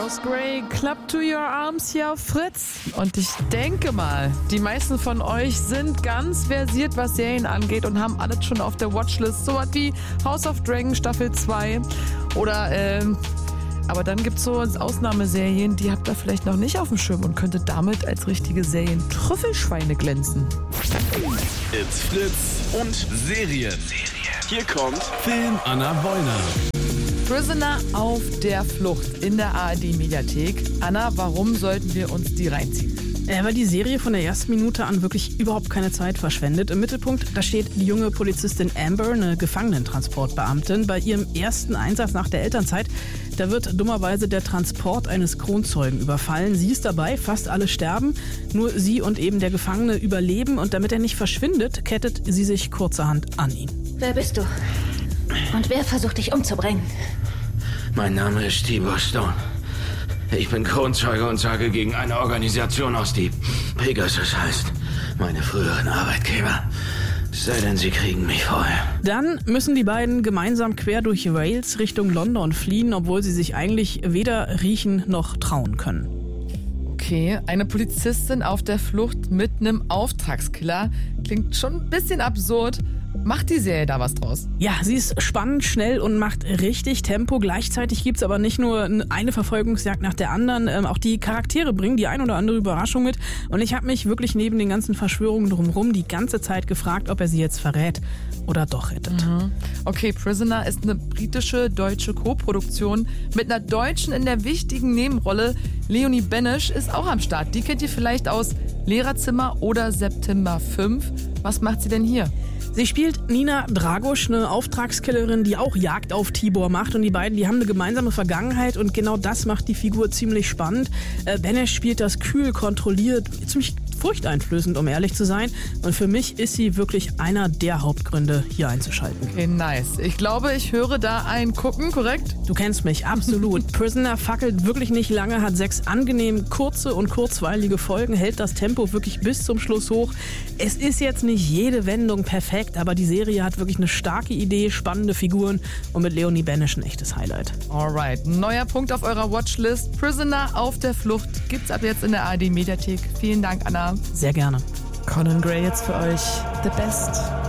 Aus Grey, Clap to Your Arms hier auf Fritz. Und ich denke mal, die meisten von euch sind ganz versiert, was Serien angeht und haben alles schon auf der Watchlist. So was wie House of Dragon Staffel 2 oder aber dann gibt es so Ausnahmeserien, die habt ihr vielleicht noch nicht auf dem Schirm und könntet damit als richtige Serien-Trüffelschweine glänzen. It's Fritz und Serien. Hier kommt Film Anna Wollner. Prisoner auf der Flucht in der ARD-Mediathek. Anna, warum sollten wir uns die reinziehen? Weil die Serie von der ersten Minute an wirklich überhaupt keine Zeit verschwendet. Im Mittelpunkt, da steht die junge Polizistin Amber, eine Gefangenentransportbeamtin. Bei ihrem ersten Einsatz nach der Elternzeit, da wird dummerweise der Transport eines Kronzeugen überfallen. Sie ist dabei, fast alle sterben. Nur sie und eben der Gefangene überleben. Und damit er nicht verschwindet, kettet sie sich kurzerhand an ihn. Wer bist du? Und wer versucht dich umzubringen? Mein Name ist Tibor Stone. Ich bin Kronzeuge und sage gegen eine Organisation aus, die Pegasus heißt. Meine früheren Arbeitgeber. Sei denn, sie kriegen mich vorher. Dann müssen die beiden gemeinsam quer durch Wales Richtung London fliehen, obwohl sie sich eigentlich weder riechen noch trauen können. Okay, eine Polizistin auf der Flucht mit einem Auftragskiller. Klingt schon ein bisschen absurd. Macht die Serie da was draus? Ja, sie ist spannend, schnell und macht richtig Tempo. Gleichzeitig gibt's aber nicht nur eine Verfolgungsjagd nach der anderen. Auch die Charaktere bringen die ein oder andere Überraschung mit. Und ich habe mich wirklich neben den ganzen Verschwörungen drumherum die ganze Zeit gefragt, ob er sie jetzt verrät oder doch rettet. Okay, Prisoner ist eine britische-deutsche Co-Produktion mit einer Deutschen in der wichtigen Nebenrolle. Leonie Benesch ist auch am Start. Die kennt ihr vielleicht aus Lehrerzimmer oder September 5. Was macht sie denn hier? Sie spielt Nina Dragosch, eine Auftragskillerin, die auch Jagd auf Tibor macht. Und die beiden, die haben eine gemeinsame Vergangenheit und genau das macht die Figur ziemlich spannend. Benesch spielt das kühl, kontrolliert, ziemlich furchteinflößend, um ehrlich zu sein. Und für mich ist sie wirklich einer der Hauptgründe, hier einzuschalten. Okay, nice. Ich glaube, ich höre da ein Gucken, korrekt? Du kennst mich, absolut. Prisoner fackelt wirklich nicht lange, hat 6 angenehm kurze und kurzweilige Folgen, hält das Tempo wirklich bis zum Schluss hoch. Es ist jetzt nicht jede Wendung perfekt, aber die Serie hat wirklich eine starke Idee, spannende Figuren und mit Leonie Benesch ein echtes Highlight. Alright, neuer Punkt auf eurer Watchlist. Prisoner auf der Flucht gibt's ab jetzt in der ARD-Mediathek. Vielen Dank, Anna. Sehr gerne. Conan Gray jetzt für euch. The Best.